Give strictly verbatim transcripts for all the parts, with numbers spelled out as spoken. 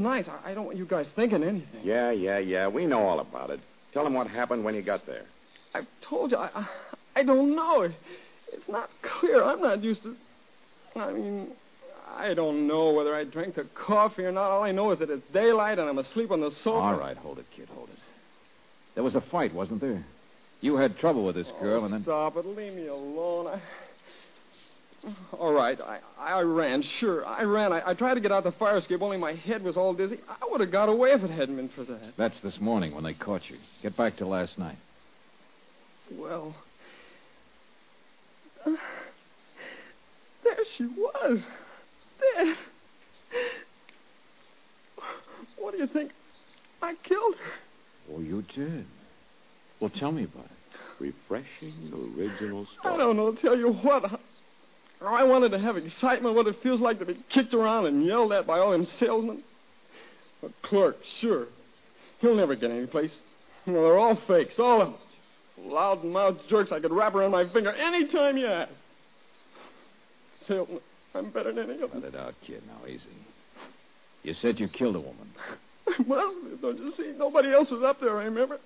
nice. I, I don't want you guys thinking anything. Yeah, yeah, yeah. We know all about it. Tell them what happened when you got there. I've told you. I, I, I don't know. It, it's not clear. I'm not used to... I mean, I don't know whether I drank the coffee or not. All I know is that it's daylight and I'm asleep on the sofa. All right, hold it, kid, hold it. There was a fight, wasn't there? You had trouble with this girl, oh, and then... Stop it. Leave me alone. I... All right, I, I ran, sure. I ran. I, I tried to get out the fire escape, only my head was all dizzy. I would have got away if it hadn't been for that. That's this morning when they caught you. Get back to last night. Well, uh, there she was. Dead. What do you think? I killed her. Oh, you did? Well, tell me about it. Refreshing, original stuff. I don't know. Tell you what. I wanted to have excitement, what it feels like to be kicked around and yelled at by all them salesmen. A clerk, sure. He'll never get any place. Well, they're all fakes, all of them. Loud-mouthed jerks I could wrap around my finger any time you ask. Salesman, I'm better than any of them. Let it out, kid. Now, easy. You said you killed a woman. Well, don't you see? Nobody else was up there, I remember.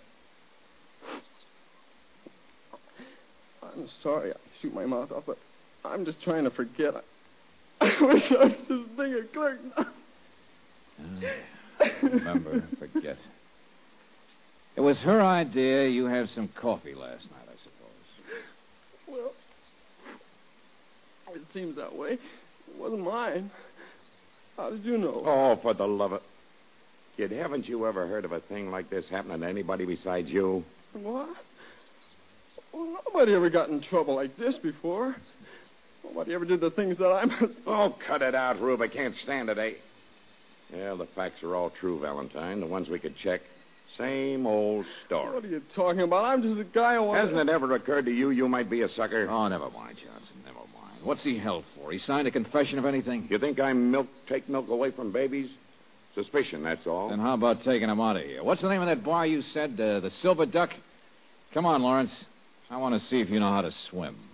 I'm sorry I shoot my mouth off, but I'm just trying to forget. I, I wish I was just being a clerk now. Oh, remember, forget. It was her idea you have some coffee last night, I suppose. Well, it seems that way. It wasn't mine. How did you know? Oh, for the love of... Kid, haven't you ever heard of a thing like this happening to anybody besides you? What? Well, nobody ever got in trouble like this before. Nobody ever did the things that I'm... Oh, cut it out, Rube. I can't stand it, eh? Yeah, the facts are all true, Valentine. The ones we could check. Same old story. What are you talking about? I'm just a guy who wants... Hasn't it ever occurred to you you might be a sucker? Oh, never mind, Johnson, never mind. What's he held for? He signed a confession of anything? You think I milk, take milk away from babies? Suspicion, that's all. Then how about taking him out of here? What's the name of that bar you said? Uh, the Silver Duck? Come on, Lawrence. I want to see if you know how to swim.